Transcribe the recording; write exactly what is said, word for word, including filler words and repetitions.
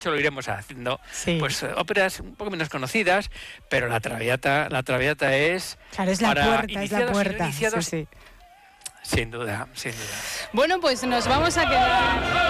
lo iremos haciendo, Sí. pues óperas un poco menos conocidas, pero la Traviata, la Traviata es Claro, es la para puerta, es la iniciados y no puerta. iniciados, Sí, sí. sin duda, sin duda. Bueno, pues nos vamos a quedar...